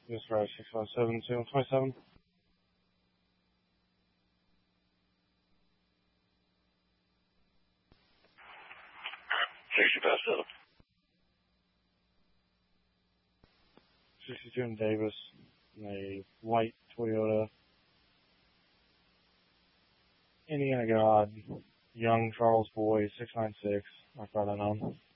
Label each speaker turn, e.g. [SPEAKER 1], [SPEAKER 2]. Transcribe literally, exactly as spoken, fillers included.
[SPEAKER 1] This row six five seven two one twenty seven.
[SPEAKER 2] Sixty five seven.
[SPEAKER 1] Sixty two in Davis, a white Toyota Indiana God, young Charles Boy, six nine six, I thought I know.